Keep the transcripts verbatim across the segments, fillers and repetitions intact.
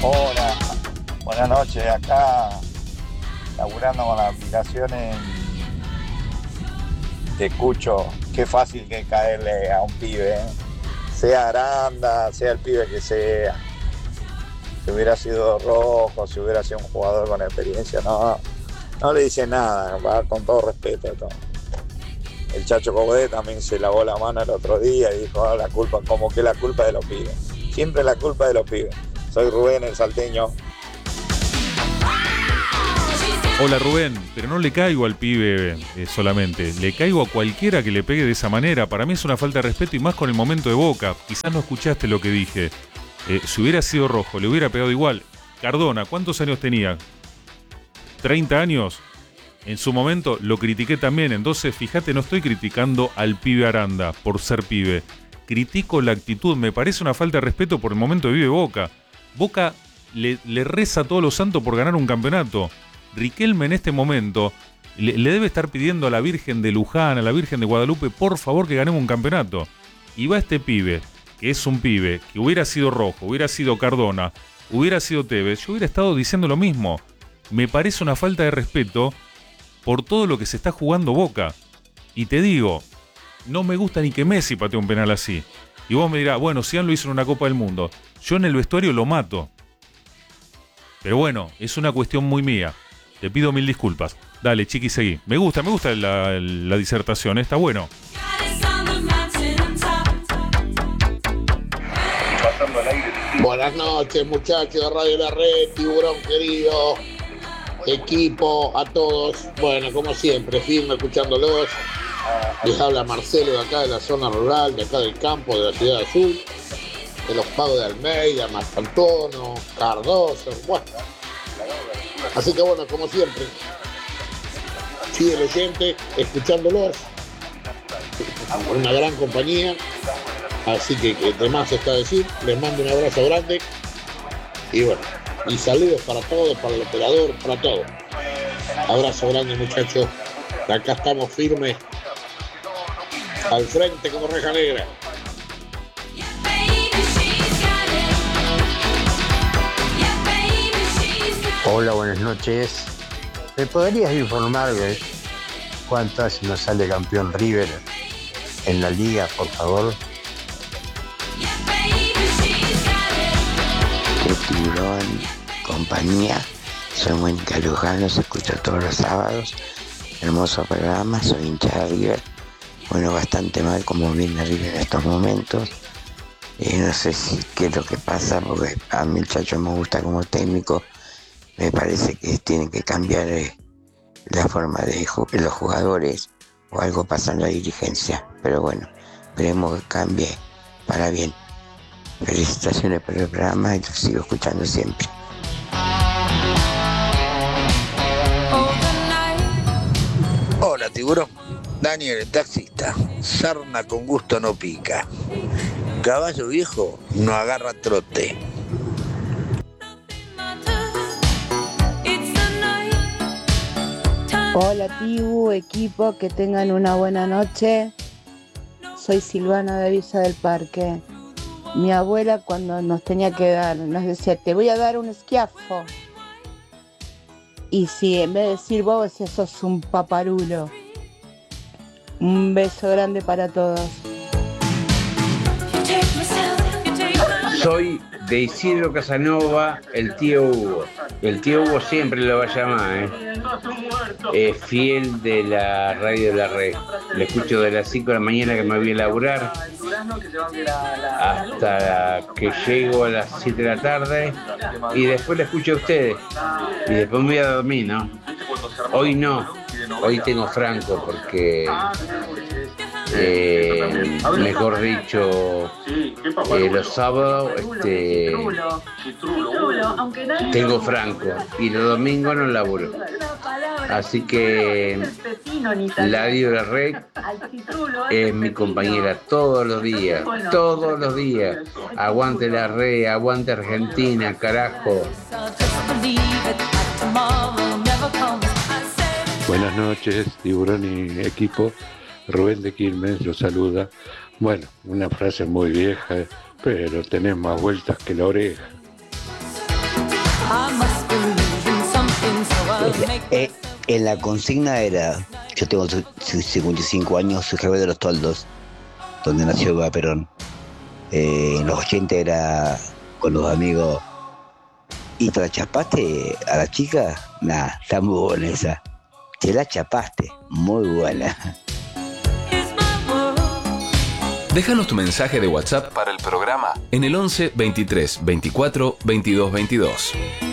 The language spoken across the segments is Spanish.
Hola, buenas noches. Acá laburando con las aplicaciones, te escucho. Qué fácil que caerle a un pibe, ¿eh? Sea Aranda, sea el pibe que sea. Si hubiera sido Rojo, si hubiera sido un jugador con experiencia, no, no le dice nada, va con todo respeto. Todo. El Chacho Coudet también se lavó la mano el otro día y dijo, ah, la culpa, como que la culpa de los pibes. Siempre la culpa de los pibes. Soy Rubén, el salteño. Hola Rubén, pero no le caigo al pibe eh, solamente, le caigo a cualquiera que le pegue de esa manera. Para mí es una falta de respeto y más con el momento de Boca. Quizás no escuchaste lo que dije. Eh, si hubiera sido Rojo, le hubiera pegado igual. Cardona, ¿cuántos años tenía? ¿treinta años? En su momento lo critiqué también, entonces fíjate, no estoy criticando al pibe Aranda por ser pibe. Critico la actitud, me parece una falta de respeto por el momento que vive Boca. Boca le, le reza a todos los santos por ganar un campeonato. Riquelme en este momento le, le debe estar pidiendo a la Virgen de Luján, a la Virgen de Guadalupe, por favor que ganemos un campeonato. Y va este pibe, que es un pibe, que hubiera sido Rojo, hubiera sido Cardona, hubiera sido Tevez, yo hubiera estado diciendo lo mismo. Me parece una falta de respeto por todo lo que se está jugando Boca. Y te digo, no me gusta ni que Messi patee un penal así. Y vos me dirás, bueno, Zidane lo hizo en una Copa del Mundo. Yo en el vestuario lo mato. Pero bueno, es una cuestión muy mía. Te pido mil disculpas. Dale, chiqui, seguí. Me gusta, me gusta la, la disertación, está bueno. Buenas noches, muchachos de Radio La Red, Tiburón querido, equipo, a todos. Bueno, como siempre, firme escuchándolos. Les habla Marcelo de acá de la zona rural, de acá del campo, de la ciudad azul, de los pagos de Almeida, Marcantono, Cardoso, bueno. Así que bueno, como siempre, fiel oyente, escuchándolos, una gran compañía, así que, que de más está decir, les mando un abrazo grande y bueno, y saludos para todos, para el operador, para todos. Abrazo grande, muchachos, acá estamos firmes, al frente como reja negra. Hola, buenas noches. ¿Me podrías informar de cuánto hace no sale campeón River en la liga, por favor? De Tiburón, compañía. Soy Mónica Luján, los escucho todos los sábados. Hermoso programa, soy hincha de River. Bueno, bastante mal como viene River en estos momentos. Eh, no sé si qué es lo que pasa, porque a mí el Chacho me gusta como técnico. Me parece que tienen que cambiar eh, la forma de ju- los jugadores o algo pasa en la dirigencia. Pero bueno, esperemos que cambie para bien. Felicitaciones por el programa y lo sigo escuchando siempre. Hola, Tiburón. Daniel, el taxista. Sarna con gusto no pica. Caballo viejo no agarra trote. Hola Tibu, equipo, que tengan una buena noche. Soy Silvana de Villa del Parque. Mi abuela cuando nos tenía que dar, nos decía, te voy a dar un esquiafo. Y si en vez de decir vos, decía, sos un paparulo. Un beso grande para todos. Soy de Isidro Casanova, el tío Hugo. El tío Hugo siempre lo va a llamar, ¿eh? Es fiel de la radio de la red. Le escucho de las cinco de la mañana que me voy a laburar hasta que llego a las siete de la tarde y después le escucho a ustedes y después me voy a dormir, ¿no? Hoy no, hoy tengo franco porque eh, mejor dicho eh, los sábados este, tengo franco y los domingos no laburo, así que la radio de la red es mi compañera todos los días, todos los días. Aguante la red, aguante Argentina, carajo. Buenas noches, Tiburón y equipo. Rubén de Quilmes los saluda. Bueno, una frase muy vieja, pero tenés más vueltas que la oreja. Eh, en la consigna era, yo tengo cincuenta y cinco años, soy jefe de los Toldos, donde nació Eva Perón. Eh, en los ochenta era con los amigos. ¿Y te la chapaste a la chica? Nah, está muy buena esa. Te la chapaste, muy buena. Déjanos tu mensaje de WhatsApp para el programa en el once veintitrés veinticuatro veintidós veintidós.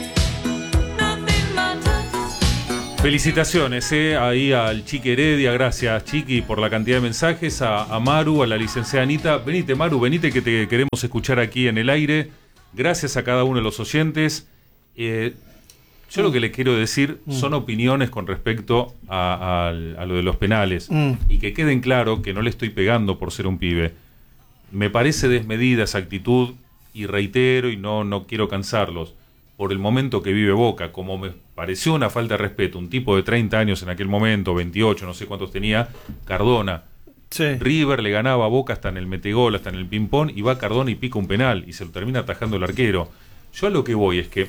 Felicitaciones eh, ahí al Chiqui Heredia, gracias Chiqui por la cantidad de mensajes, a, a Maru, a la licenciada Anita. Venite Maru, venite que te queremos escuchar aquí en el aire. Gracias a cada uno de los oyentes. Eh, yo mm. lo que les quiero decir mm. son opiniones con respecto a, a, a lo de los penales. Mm. Y que queden claro que no le estoy pegando por ser un pibe. Me parece desmedida esa actitud y reitero y no, no quiero cansarlos. Por el momento que vive Boca, como me pareció una falta de respeto, un tipo de treinta años en aquel momento, veintiocho, no sé cuántos tenía, Cardona. Sí. River le ganaba a Boca hasta en el metegol, hasta en el ping-pong, y va Cardona y pica un penal, y se lo termina atajando el arquero. Yo a lo que voy es que,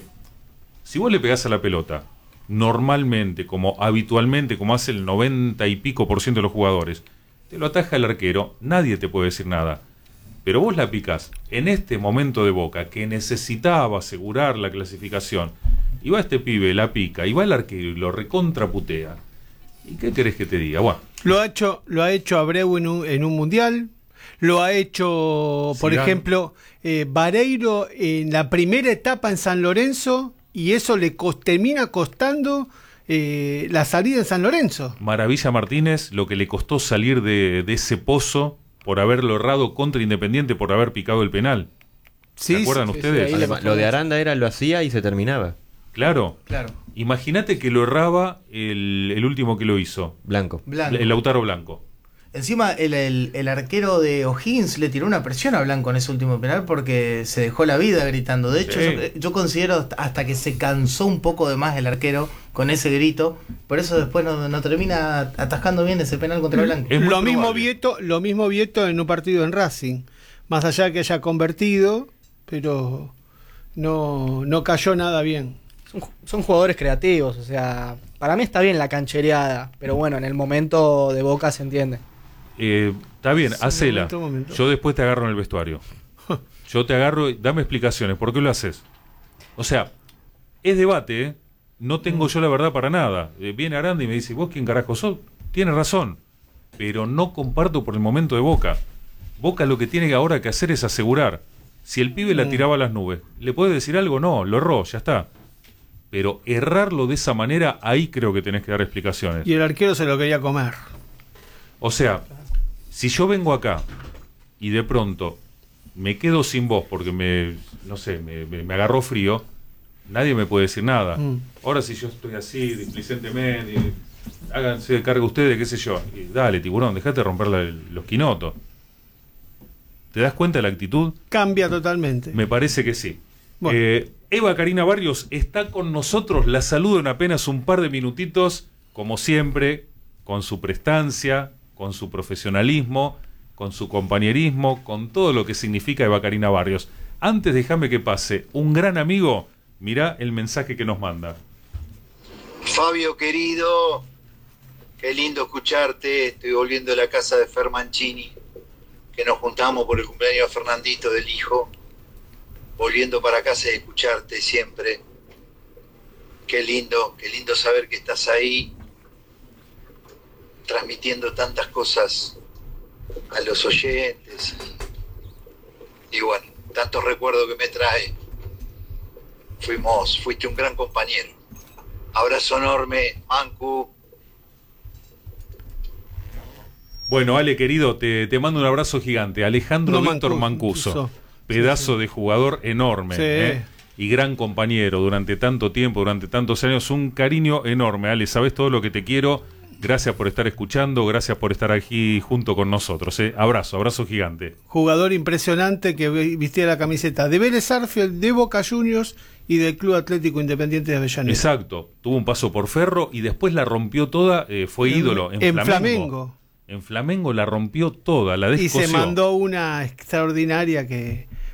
si vos le pegás a la pelota, normalmente, como habitualmente, como hace el noventa y pico por ciento de los jugadores, te lo ataja el arquero, nadie te puede decir nada. Pero vos la picás en este momento de Boca, que necesitaba asegurar la clasificación, y va este pibe, la pica, y va el arquero y lo recontraputea. ¿Y qué querés que te diga? Bueno. Lo ha hecho, lo ha hecho Abreu en un, en un mundial, lo ha hecho, por Zidane. ejemplo, eh, Vareiro en la primera etapa en San Lorenzo, y eso le cos, termina costando eh, la salida en San Lorenzo. Maravilla Martínez, lo que le costó salir de, de ese pozo por haberlo errado contra Independiente, por haber picado el penal. ¿Se sí, acuerdan sí, ustedes? Sí, Además, lo de Aranda era, lo hacía y se terminaba. Claro. Claro. Imagínate que lo erraba el, el último que lo hizo. Blanco. Blanco. El Lautaro Blanco. Encima el, el, el arquero de O'Higgins le tiró una presión a Blanco en ese último penal porque se dejó la vida gritando. De hecho, sí. yo, yo considero hasta que se cansó un poco de más el arquero con ese grito. Por eso después no, no termina atajando bien ese penal contra Blanco. Es lo mismo Vieto, lo mismo Vieto en un partido en Racing. Más allá que haya convertido, pero no, no cayó nada bien. Son, son jugadores creativos, o sea, para mí está bien la canchereada, pero bueno, en el momento de Boca se entiende. Eh, está bien, sí, hacela. Momento, momento. Yo después te agarro en el vestuario. Yo te agarro, dame explicaciones, ¿por qué lo haces? O sea, es debate, ¿eh? No tengo yo la verdad para nada. Eh, viene Aranda y me dice, ¿vos quién carajo sos? Tiene razón, pero no comparto por el momento de Boca. Boca lo que tiene ahora que hacer es asegurar. Si el pibe la tiraba a las nubes, ¿le puede decir algo? No, lo erró, ya está. Pero errarlo de esa manera, ahí creo que tenés que dar explicaciones. Y el arquero se lo quería comer. O sea, si yo vengo acá y de pronto me quedo sin voz porque me, no sé, me, me, me agarró frío, nadie me puede decir nada. Mm. Ahora si yo estoy así, displicentemente, háganse de cargo ustedes, qué sé yo. Y dale, tiburón, dejate de romper la, los quinotos. ¿Te das cuenta de la actitud? Cambia totalmente. Me parece que sí. Bueno. Eh, Eva Karina Barrios está con nosotros, la saludo en apenas un par de minutitos, como siempre, con su prestancia, con su profesionalismo, con su compañerismo, con todo lo que significa Eva Karina Barrios. Antes déjame que pase un gran amigo, mirá el mensaje que nos manda. Fabio querido, qué lindo escucharte, estoy volviendo a la casa de Fer Mancini, que nos juntamos por el cumpleaños de Fernandito, del hijo, volviendo para casa y escucharte siempre. Qué lindo, qué lindo saber que estás ahí, transmitiendo tantas cosas a los oyentes y, y bueno, tantos recuerdos que me trae. Fuimos, fuiste un gran compañero. Abrazo enorme, Mancu. Bueno, Ale querido, te, te mando un abrazo gigante. Alejandro no, Víctor Mancuso, Mancuso. Pedazo sí, sí. de jugador enorme, sí. ¿eh? Y gran compañero durante tanto tiempo, durante tantos años. Un cariño enorme, Ale, sabes todo lo que te quiero. Gracias por estar escuchando, gracias por estar aquí junto con nosotros. ¿eh? Abrazo, abrazo gigante. Jugador impresionante que vistía la camiseta de Vélez Sarsfield, de Boca Juniors y del Club Atlético Independiente de Avellaneda. Exacto, tuvo un paso por Ferro y después la rompió toda, eh, fue en, ídolo en, en Flamengo. Flamengo. En Flamengo la rompió toda, la descosió. Y se mandó una extraordinaria que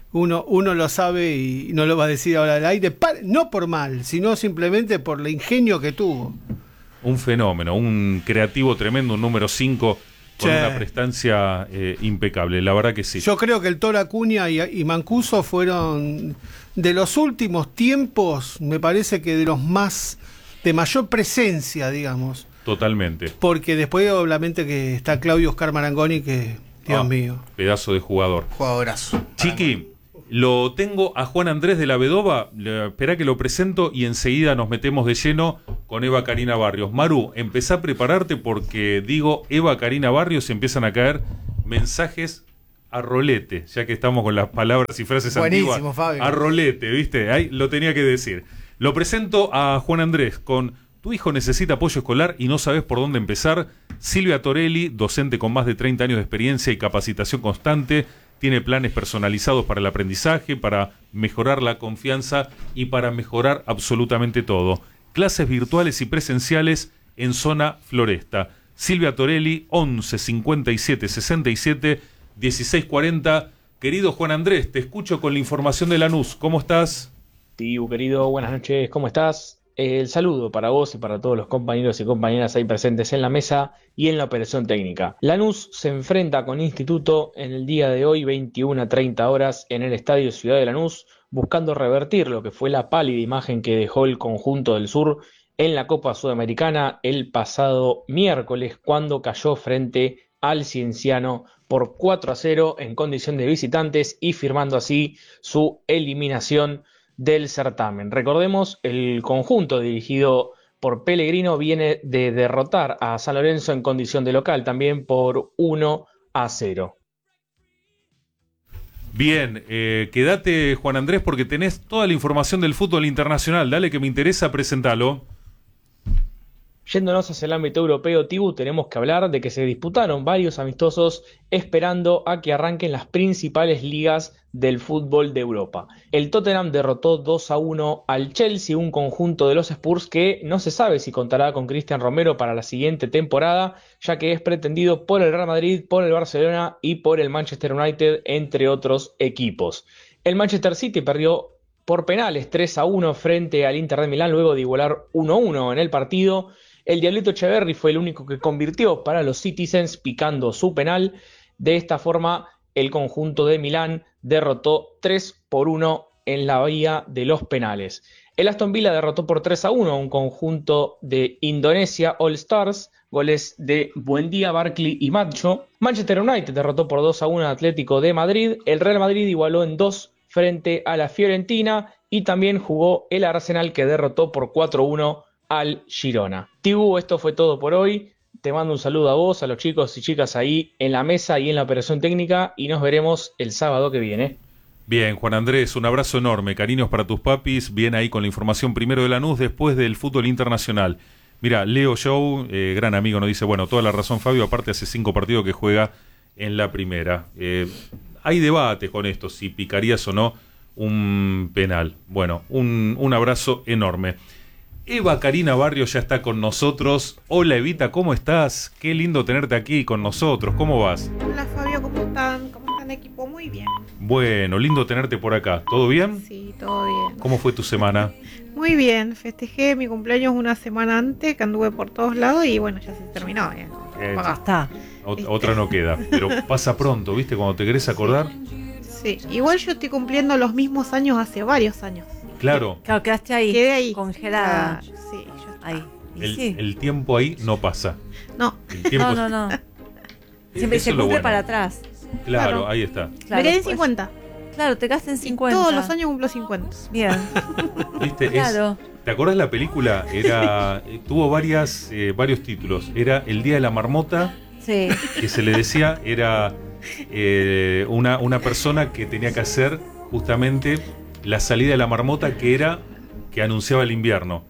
Uno, uno lo sabe y no lo va a decir ahora al aire, no por mal, sino simplemente por el ingenio que tuvo. Un fenómeno, un creativo tremendo, un número cinco con Sí. una prestancia eh, impecable, la verdad que sí. Yo creo que el Toro Acuña y, y Mancuso fueron de los últimos tiempos, me parece que de los más, de mayor presencia, digamos. Totalmente. Porque después obviamente que está Claudio Oscar Marangoni, que, Dios Ah, mío. Pedazo de jugador. Jugadorazo. Chiqui, lo tengo a Juan Andrés de la Vedova. Le- Esperá que lo presento y enseguida nos metemos de lleno con Eva Karina Barrios. Maru, empezá a prepararte porque digo Eva Karina Barrios y empiezan a caer mensajes a rolete, ya que estamos con las palabras y frases Buenísimo, antiguas. Fabio. A rolete, ¿viste? Ahí lo tenía que decir. Lo presento a Juan Andrés con tu hijo necesita apoyo escolar y no sabes por dónde empezar. Silvia Torelli, docente con más de treinta años de experiencia y capacitación constante, tiene planes personalizados para el aprendizaje, para mejorar la confianza y para mejorar absolutamente todo. Clases virtuales y presenciales en zona Floresta. Silvia Torelli, once cincuenta y siete sesenta y siete dieciséis cuarenta. Querido Juan Andrés, te escucho con la información de Lanús. ¿Cómo estás? Tiu, querido, buenas noches, ¿cómo estás? El saludo para vos y para todos los compañeros y compañeras ahí presentes en la mesa y en la operación técnica. Lanús se enfrenta con Instituto en el día de hoy, veintiuna a treinta horas, en el Estadio Ciudad de Lanús, buscando revertir lo que fue la pálida imagen que dejó el conjunto del sur en la Copa Sudamericana el pasado miércoles, cuando cayó frente al Cienciano por cuatro a cero en condición de visitantes y firmando así su eliminación del certamen. Recordemos, el conjunto dirigido por Pellegrino viene de derrotar a San Lorenzo en condición de local también por uno a cero. Bien, eh, quédate Juan Andrés porque tenés toda la información del fútbol internacional. Dale que me interesa, presentalo. Yéndonos hacia el ámbito europeo, Tibu, tenemos que hablar de que se disputaron varios amistosos esperando a que arranquen las principales ligas del fútbol de Europa. El Tottenham derrotó dos a uno al Chelsea, un conjunto de los Spurs que no se sabe si contará con Cristian Romero para la siguiente temporada, ya que es pretendido por el Real Madrid, por el Barcelona y por el Manchester United, entre otros equipos. El Manchester City perdió por penales tres a uno frente al Inter de Milán luego de igualar uno a uno en el partido. El Diablito Echeverri fue el único que convirtió para los Citizens picando su penal. De esta forma, el conjunto de Milán derrotó tres por uno en la bahía de los penales. El Aston Villa derrotó por tres a uno a un conjunto de Indonesia All Stars, goles de Buendía, Barkley y Macho. Manchester United derrotó por dos a uno al Atlético de Madrid. El Real Madrid igualó en dos frente a la Fiorentina y también jugó el Arsenal, que derrotó por cuatro a uno al Girona. Tibu, esto fue todo por hoy. Te mando un saludo a vos, a los chicos y chicas ahí en la mesa y en la operación técnica, y nos veremos el sábado que viene. Bien, Juan Andrés, un abrazo enorme, cariños para tus papis, bien ahí con la información primero de Lanús, después del fútbol internacional. Mira, Leo Show, eh, gran amigo, nos dice, bueno, toda la razón Fabio, aparte hace cinco partidos que juega en la primera. Eh, hay debate con esto, si picarías o no un penal. Bueno, un, un abrazo enorme. Eva Karina Barrios ya está con nosotros. Hola Evita, ¿cómo estás? Qué lindo tenerte aquí con nosotros. ¿Cómo vas? Hola Fabio, ¿cómo están? ¿Cómo están equipo? Muy bien. Bueno, lindo tenerte por acá. ¿Todo bien? Sí, todo bien. ¿Cómo fue tu semana? Muy bien, festejé mi cumpleaños una semana antes, que anduve por todos lados y bueno, ya se terminó. Ya. Eh, Acá está. Ot- otra no queda, pero pasa pronto, ¿viste? Cuando te querés acordar. Sí, igual yo estoy cumpliendo los mismos años hace varios años. Claro, Claro, quedaste ahí. Quedé ahí. Congelada. Ah, sí, ya está. Ahí. Y el, sí. el tiempo ahí no pasa. No. El tiempo No, no, no. Siempre Eso se es lo cumple bueno. para atrás. Claro, Claro. ahí está. Claro, Me quedé en pues. cincuenta. Claro, te quedaste en cincuenta. Todos los años cumplo cincuenta. Bien. ¿Viste? Es- Claro. ¿Te acordás la película? Era eh, tuvo varias eh, varios títulos. Era El Día de la Marmota, Sí. que se le decía, era eh, una, una persona que tenía que hacer justamente la salida de la marmota, que era que anunciaba el invierno.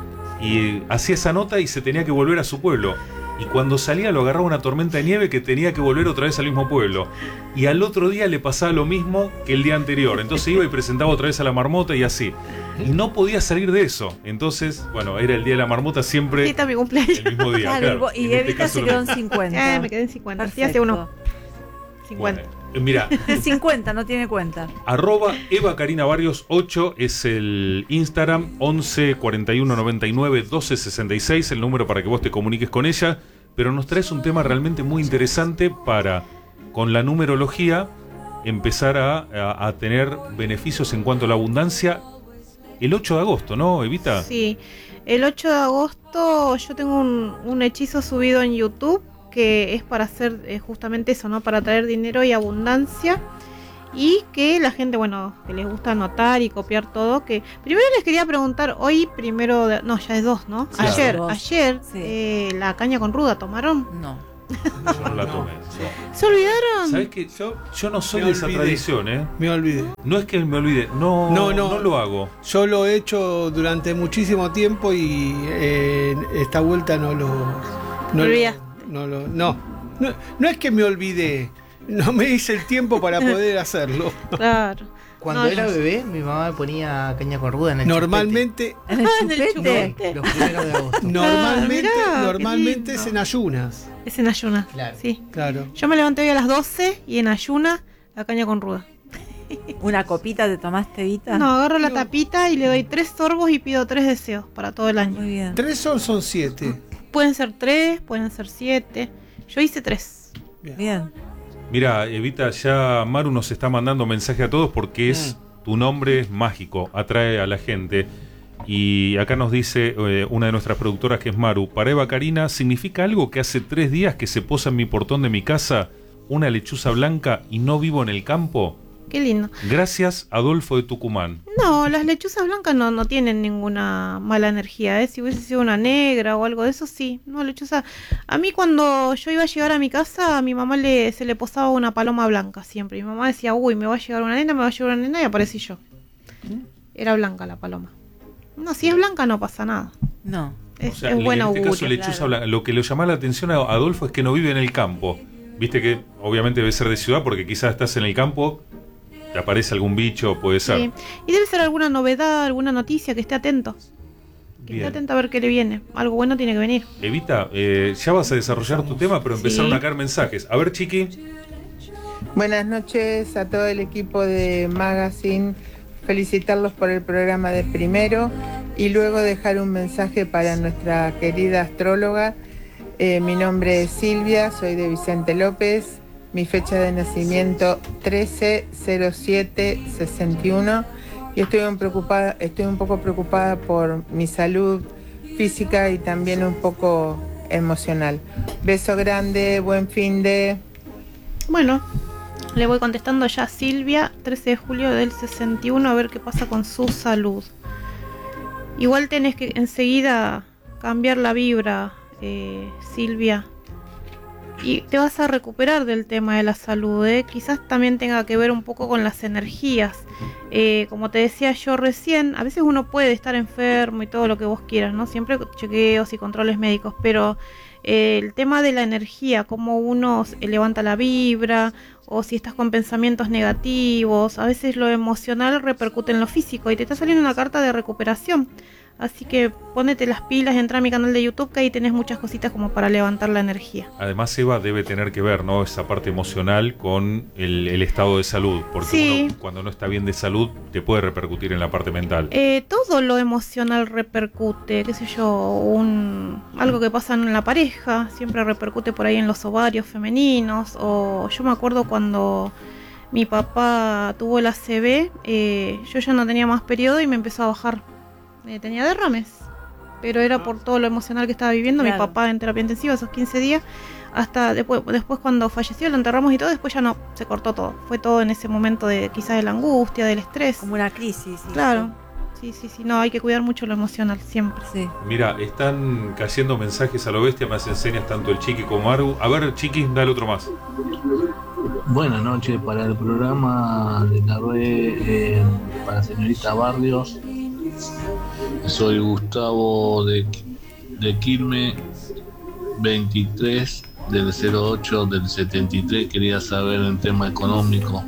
Y hacía esa nota y se tenía que volver a su pueblo. Y cuando salía lo agarraba una tormenta de nieve que tenía que volver otra vez al mismo pueblo. Y al otro día le pasaba lo mismo que el día anterior. Entonces iba y presentaba otra vez a la marmota y así. Y no podía salir de eso. Entonces, bueno, era el día de la marmota siempre Sí, está mi cumpleaños. el mismo día. Claro, claro. y vos- y En este Evita caso se lo quedó en mismo. cincuenta. Eh, me quedé en cincuenta. Sí, Perfecto. hace unos, cincuenta. Bueno, eh, mira, cincuenta, no tiene cuenta. arroba Eva Karina Barrios ocho es el Instagram, once cuarenta y uno noventa y nueve doce sesenta y seis, el número para que vos te comuniques con ella. Pero nos traes un tema realmente muy interesante para, con la numerología, empezar a, a, a tener beneficios en cuanto a la abundancia el ocho de agosto, ¿no, Evita? Sí, el ocho de agosto yo tengo un, un hechizo subido en YouTube que es para hacer eh, justamente eso, ¿no? Para traer dinero y abundancia. Y que la gente, bueno, que les gusta anotar y copiar todo. Que primero les quería preguntar, hoy primero, de, no, ya es dos, ¿no? Sí, ayer, dos. ayer, Sí. eh, la caña con ruda, ¿tomaron? No. Yo no la tomé. No. ¿Se olvidaron? ¿Sabes qué? Yo, yo no soy Me de esa olvidé. tradición, ¿eh? Me olvidé. No es que me olvide, no, No, no, no. no lo hago. Yo lo he hecho durante muchísimo tiempo y eh, esta vuelta no lo. No, Olvidaste. no, lo- no, no, no es que me olvidé, no me hice el tiempo para poder hacerlo. Claro. Cuando No, era yo- bebé, mi mamá me ponía caña con ruda en el Normalmente, ¿En el Ah, en el chupete? chupete. Los primeros de agosto. normalmente, mirá, qué normalmente lindo. es en ayunas. Es en ayunas. Claro. Sí. Claro. Yo me levanté hoy a las doce y en ayunas la caña con ruda. ¿Una copita te tomaste, Vita? No, agarro la tapita y le doy tres sorbos y pido tres deseos para todo el año. Muy bien. Tres son, son siete. Pueden ser tres, pueden ser siete. Yo hice tres. Bien. Mira, Evita, ya Maru nos está mandando mensaje a todos porque es tu nombre es mágico, atrae a la gente. Y acá nos dice eh, una de nuestras productoras que es Maru, para Eva Karina, ¿significa algo que hace tres días que se posa en mi portón de mi casa una lechuza blanca y no vivo en el campo? Qué lindo. Gracias, Adolfo de Tucumán. No, las lechuzas blancas no, no tienen ninguna mala energía, ¿eh? Si hubiese sido una negra o algo de eso, sí. No, lechuza. A mí cuando yo iba a llegar a mi casa, a mi mamá le, se le posaba una paloma blanca siempre. Y mi mamá decía, uy, me va a llegar una nena, me va a llegar una nena, y aparecí yo. Era blanca la paloma. No, si es blanca no pasa nada. No. Es, O sea, es en buen este caso, augurio. lechuza claro. blanca. Lo que le llama la atención a Adolfo es que no vive en el campo. Viste que obviamente debe ser de ciudad porque quizás estás en el campo, te aparece algún bicho, puede ser. Sí. Y debe ser alguna novedad, alguna noticia, que esté atento. Que Bien. esté atento a ver qué le viene. Algo bueno tiene que venir. Evita, eh, ya vas a desarrollar tu tema, pero empezaron Sí. a caer mensajes. A ver, Chiqui. Buenas noches a todo el equipo de Magazine. Felicitarlos por el programa de primero y luego dejar un mensaje para nuestra querida astróloga. Eh, mi nombre es Silvia, soy de Vicente López. Mi fecha de nacimiento trece cero siete sesenta y uno y estoy un, preocupada, estoy un poco preocupada por mi salud física y también un poco emocional. Beso grande, buen fin de... Bueno, le voy contestando ya a Silvia, trece de julio del sesenta y uno, a ver qué pasa con su salud. Igual tenés que enseguida cambiar la vibra, eh, Silvia. Y te vas a recuperar del tema de la salud, ¿eh? Quizás también tenga que ver un poco con las energías. Eh, como te decía yo recién, a veces uno puede estar enfermo y todo lo que vos quieras, ¿no? Siempre chequeos y controles médicos, pero eh, el tema de la energía, cómo uno se- levanta la vibra, o si estás con pensamientos negativos, a veces lo emocional repercute en lo físico y te está saliendo una carta de recuperación. Así que ponete las pilas, entra a mi canal de YouTube, que ahí tenés muchas cositas como para levantar la energía. Además, Eva, debe tener que ver, ¿no? Esa parte emocional con el, el estado de salud. Porque Sí. uno, cuando no está bien de salud, te puede repercutir en la parte mental. Eh, todo lo emocional repercute, qué sé yo, un algo que pasa en la pareja, siempre repercute por ahí en los ovarios femeninos. O yo me acuerdo cuando mi papá tuvo el A C V, eh, yo ya no tenía más periodo y me empezó a bajar. Eh, tenía derrames, pero era por todo lo emocional que estaba viviendo. Claro. Mi papá en terapia intensiva esos quince días, hasta después, después cuando falleció lo enterramos y todo, después ya no, se cortó todo. Fue todo en ese momento de quizás de la angustia, del estrés. Como una crisis. sí, Claro, sí, sí, sí, no, hay que cuidar mucho lo emocional, siempre. Sí. Mira, están cayendo mensajes a lo bestia, me hacen señas tanto el Chiqui como Maru. A ver, Chiqui, dale otro más. Buenas noches para el programa de la red, eh, para señorita Barrios. Soy Gustavo de, de Quilmes, veintitrés del cero ocho del setenta y tres. Quería saber en tema económico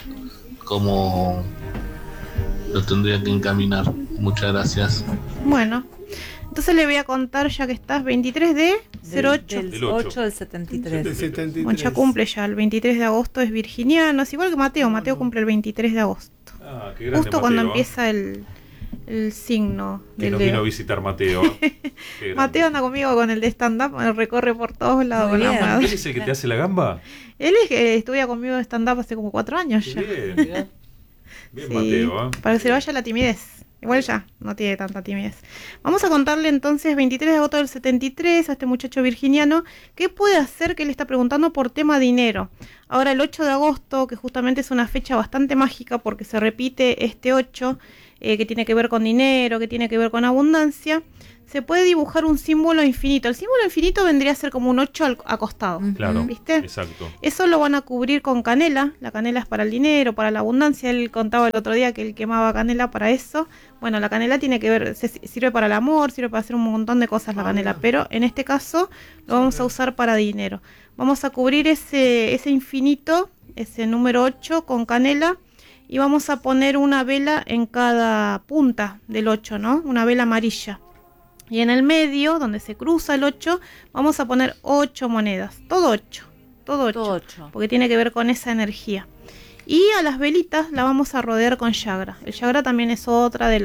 cómo lo tendría que encaminar. Muchas gracias. Bueno, entonces le voy a contar, ya que estás, veintitrés de cero ocho. Del ocho del setenta y tres. Del setenta y tres. Bueno, ya cumple ya, el veintitrés de agosto es virginiano, es igual que Mateo, Mateo cumple el veintitrés de agosto. Ah, qué grande Justo cuando Mateo, ¿eh? empieza el, el signo Que del nos vino a Leo. visitar Mateo. ¿eh? Qué grande. Mateo anda conmigo con el de stand-up, me recorre por todos lados Muy con la bien. madre. ¿Él es el que te hace la gamba? Él es que estudia conmigo de stand-up hace como cuatro años ya. Bien. Bien, Sí, Mateo. ¿eh? para que se le vaya la timidez. Igual ya, no tiene tanta timidez. Vamos a contarle entonces, veintitrés de agosto del setenta y tres, a este muchacho virginiano, ¿qué puede hacer? Que él está preguntando por tema dinero. Ahora el ocho de agosto, que justamente es una fecha bastante mágica porque se repite este ocho, eh, que tiene que ver con dinero, que tiene que ver con abundancia, se puede dibujar un símbolo infinito. El símbolo infinito vendría a ser como un ocho al acostado. Claro, ¿viste? exacto. Eso lo van a cubrir con canela. La canela es para el dinero, para la abundancia. Él contaba el otro día que él quemaba canela para eso. Bueno, la canela tiene que ver, se, sirve para el amor, sirve para hacer un montón de cosas la canela, pero en este caso lo vamos a usar para dinero. Vamos a cubrir ese, ese infinito, ese número ocho con canela, y vamos a poner una vela en cada punta del ocho, ¿no? Una vela amarilla. Y en el medio, donde se cruza el ocho, vamos a poner ocho monedas. Todo ocho. Todo ocho. Todo ocho. Porque tiene que ver con esa energía. Y a las velitas la vamos a rodear con Yagra. El Yagra también es otra de